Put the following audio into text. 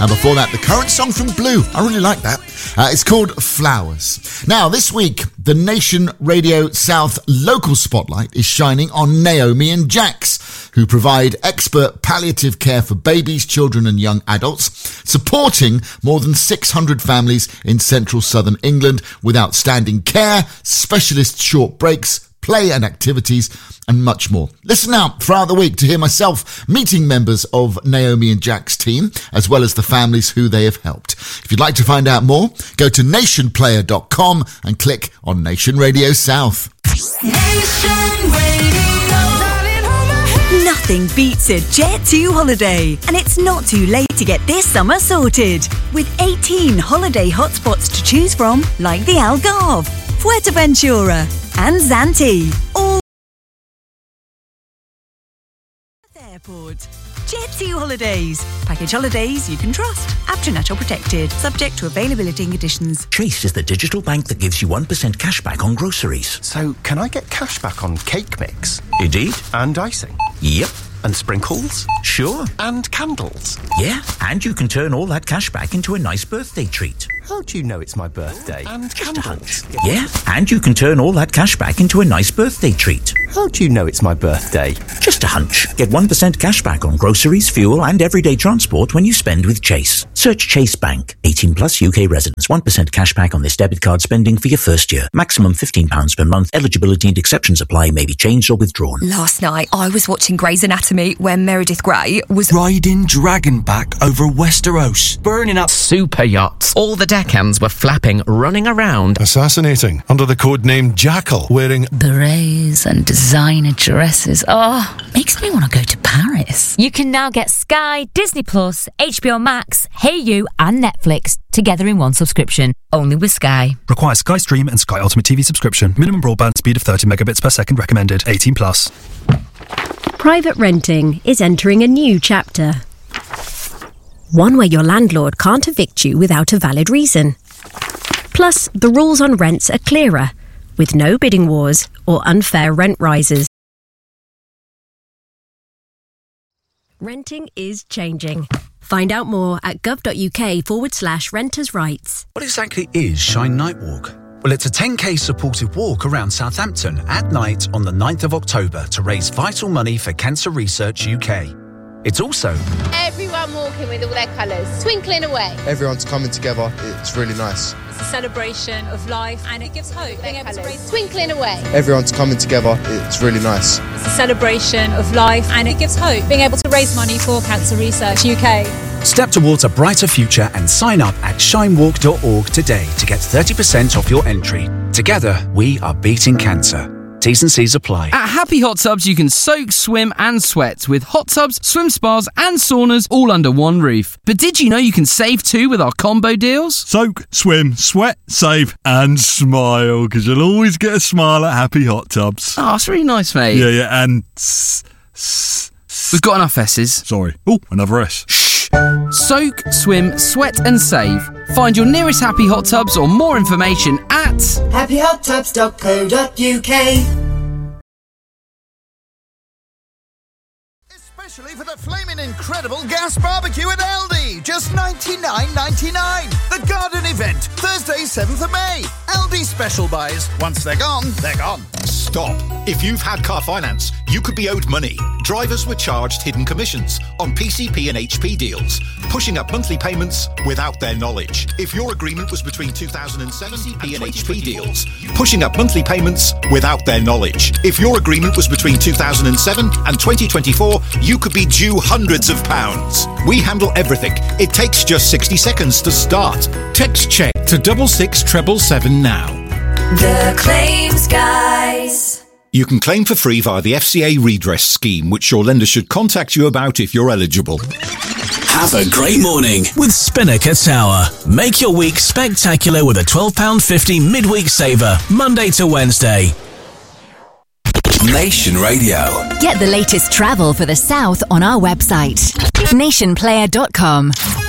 And before that, the current song from Blue. I really like that. It's called Flowers. Now, this week, the Nation Radio South local spotlight is shining on Naomi and Jax, who provide expert palliative care for babies, children and young adults, supporting more than 600 families in central southern England with outstanding care, specialist short breaks, play and activities, and much more. Listen out throughout the week to hear myself meeting members of Naomi and Jack's team, as well as the families who they have helped. If you'd like to find out more, go to nationplayer.com and click on Nation Radio South. Nation Radio. Nothing beats a Jet2 holiday, and it's not too late to get this summer sorted. With 18 holiday hotspots to choose from, like the Algarve, Fuerteventura and Zante. All Airport. Jet2 Holidays. Package holidays you can trust. AfterNatural protected. Subject to availability and conditions. Chase is the digital bank that gives you 1% cash back on groceries. So, can I get cash back on cake mix? Indeed. And icing? Yep. And sprinkles? Sure. And candles? Yeah, and you can turn all that cash back into a nice birthday treat. How do you know it's my birthday? And candles? Yeah, and you can turn all that cash back into a nice birthday treat. How do you know it's my birthday? Just a hunch. Get 1% cash back on groceries, fuel and everyday transport when you spend with Chase. Search Chase Bank. 18 plus UK residents. 1% cash back on this debit card spending for your first year. Maximum £15 per month. Eligibility and exceptions apply. May be changed or withdrawn. Last night, I was watching Grey's Anatomy when Meredith Grey was riding dragonback over Westeros, burning up super yachts. All the deckhands were flapping, running around, assassinating under the codename Jackal, wearing berets and designer dresses. Oh, makes me want to go to Paris. You can now get Sky, Disney Plus, HBO Max, Hey You and Netflix together in one subscription, only with Sky. Requires Sky Stream and Sky Ultimate TV subscription. Minimum broadband speed of 30 megabits per second recommended. 18 plus. Private renting is entering a new chapter. One where your landlord can't evict you without a valid reason. Plus, the rules on rents are clearer, with no bidding wars or unfair rent rises. Renting is changing. Find out more at gov.uk/renters' rights. What exactly is Shine Night Walk? Well, it's a 10k supported walk around Southampton at night on the 9th of October to raise vital money for Cancer Research UK. It's also everyone walking with all their colours, twinkling away. Everyone's coming together. It's really nice. It's a celebration of life and it gives hope. Being able to raise twinkling away. Everyone's coming together. It's really nice. It's a celebration of life and it gives hope. Being able to raise money for Cancer Research UK. Step towards a brighter future and sign up at shinewalk.org today to get 30% off your entry. Together, we are beating cancer. T's and C's apply. At Happy Hot Tubs, you can soak, swim and sweat with hot tubs, swim spas and saunas all under one roof. But did you know you can save too with our combo deals? Soak, swim, sweat, save and smile, because you'll always get a smile at Happy Hot Tubs. Oh, it's really nice, mate. Yeah, and... We've got enough S's. Sorry. Oh, another S. Shh. Soak, swim, sweat and save. Find your nearest Happy Hot Tubs or more information at happyhottubs.co.uk. Especially for the flaming incredible gas barbecue at Aldi. Just $99.99. The garden event, Thursday 7th of May. Aldi special buys. Once they're gone, they're gone. Stop. If you've had car finance, you could be owed money. Drivers were charged hidden commissions on PCP and HP deals, pushing up monthly payments without their knowledge. If your agreement was between 2007 PCP and HP deals, pushing up monthly payments without their knowledge. If your agreement was between 2007 and 2024, you could be due hundreds of pounds. We handle everything. It takes just 60 seconds to start. Text check to 66777 now. The Claims Guys. You can claim for free via the FCA redress scheme, which your lender should contact you about if you're eligible. Have a great morning with Spinnaker Tower. Make your week spectacular with a £12.50 midweek saver, Monday to Wednesday. Nation Radio. Get the latest travel for the South on our website, nationplayer.com.